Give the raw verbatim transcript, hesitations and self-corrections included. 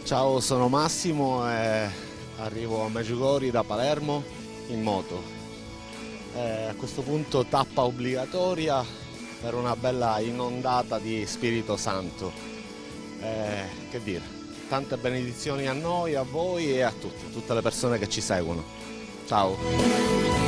Ciao, sono Massimo e arrivo a Meggiugorje da Palermo in moto. E a questo punto tappa obbligatoria per una bella inondata di Spirito Santo. E, che dire, tante benedizioni a noi, a voi e a tutti, a tutte le persone che ci seguono. Ciao!